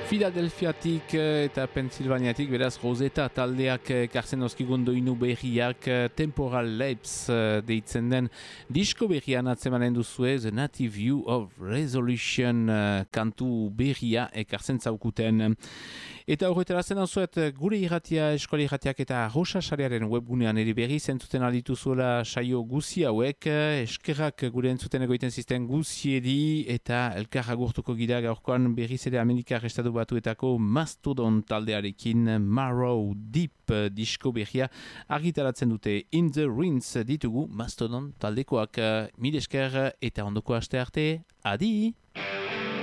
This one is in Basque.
Filadelfiatik eta Pensilvaniatik, beraz Rosetta taldeak kartzen oskigun doinu berriak Temporal Lapse deitzen den disko berrian atzemanen duzue The Native View of Resolution kantu berria ekartzen zaukuten. Eta horretara zen hauzuet gure irratia, eskola irratiak eta Rosasarearen webgunean ere berri zentzuten alitu zuela saio guzi hauek, eskerrak gure entzuten egoiten zisten guziedi eta elkar agurtuko gira gaurkoan berriz ere Amerikar Estatu Batuetako Mastodon taldearekin Marrow Deep disko berria argitaratzen dute In the Rinse ditugu Mastodon taldekoak. Mil esker eta ondoko aste arte, adi!